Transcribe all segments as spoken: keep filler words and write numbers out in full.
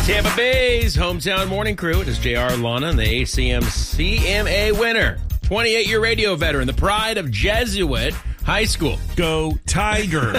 Tampa Bay's hometown morning crew. It is J R. Lana, the A C M C M A winner. twenty-eight-year radio veteran, the pride of Jesuit High School. Go Tigers.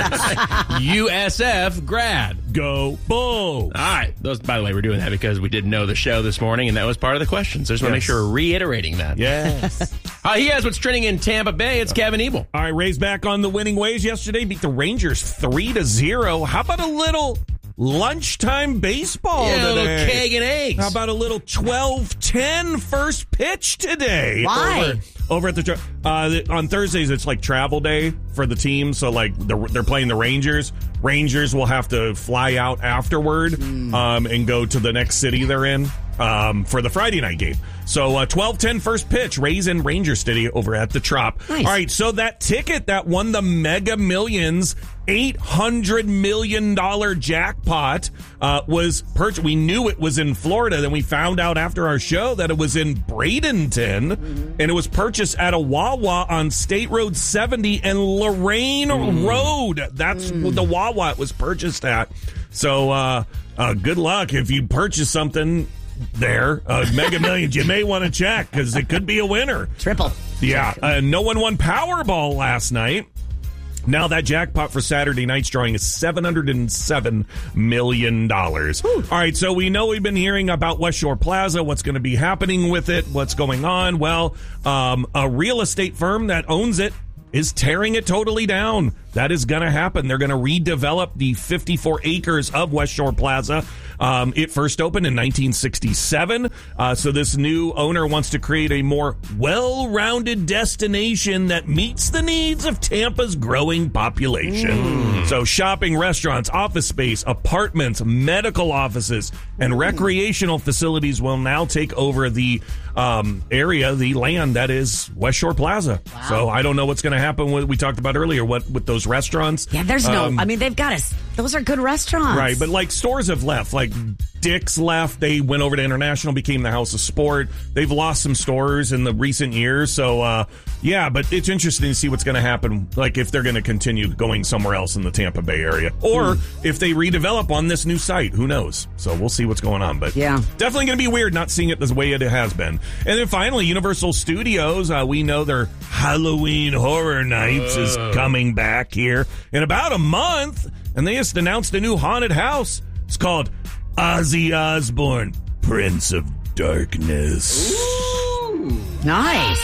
U S F grad. Go Bulls. All right. Those, by the way, we're doing that because we didn't know the show this morning, and that was part of the question. So I just want to Yes. make sure we're reiterating that. Yes. Uh, he has what's trending in Tampa Bay. It's Kevin Ebel. All right, Rays back on the winning ways yesterday. Beat the Rangers three to zero. How about a little lunchtime baseball Yeah, a today? little keg and eggs. How about a little twelve ten first pitch today? Why? Over, over at the tra- uh, on Thursdays, it's like travel day for the team. So like the, they're playing the Rangers. Rangers will have to fly out afterward Mm. um, and go to the next city they're in um, for the Friday night game. So uh, twelve ten first pitch, Rays in Ranger City over at the Trop. Nice. All right, so that ticket that won the Mega Millions eight hundred million dollars jackpot uh, was purchased. We knew it was in Florida. Then we found out after our show that it was in Bradenton, mm-hmm. and it was purchased at a Wawa on State Road seventy and Lorraine mm. Road. That's mm. the Wawa it was purchased at. So uh, uh, good luck if you purchase something there. Uh, Mega Millions, you may want to check because it could be a winner. Triple. Yeah, uh, no one won Powerball last night. Now that jackpot for Saturday night's drawing is seven hundred seven million dollars. All right, so we know we've been hearing about West Shore Plaza, what's going to be happening with it, what's going on. Well, um, a real estate firm that owns it is tearing it totally down. That is going to happen. They're going to redevelop the fifty-four acres of West Shore Plaza. Um, it first opened in nineteen sixty-seven. Uh, so this new owner wants to create a more well-rounded destination that meets the needs of Tampa's growing population. Mm. So shopping, restaurants, office space, apartments, medical offices, and mm. recreational facilities will now take over the um, area, the land that is West Shore Plaza. Wow. So I don't know what's going to happen with, we talked about earlier, what with those restaurants. Yeah, there's no, um, I mean, they've got us. Those are good restaurants. Right, but like stores have left. Like Dick's left. They went over to International, became the House of Sport. They've lost some stores in the recent years. So, uh, yeah, but it's interesting to see what's going to happen. Like if they're going to continue going somewhere else in the Tampa Bay area or mm. if they redevelop on this new site. Who knows? So we'll see what's going on. But yeah, definitely going to be weird not seeing it the way it has been. And then finally, Universal Studios. Uh, we know their Halloween Horror Nights uh. is coming back here in about a month. And they just announced a new haunted house. It's called Ozzy Osbourne, Prince of Darkness. Ooh. Nice.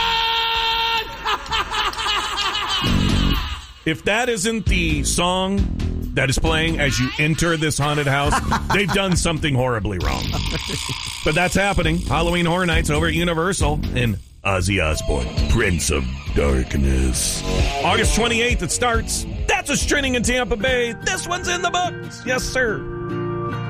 If that isn't the song that is playing as you enter this haunted house, they've done something horribly wrong. But that's happening. Halloween Horror Nights over at Universal in Ozzy Osbourne, Prince of Darkness. August twenty-eighth, it starts. That's what's trending in Tampa Bay. This one's in the books. Yes, sir.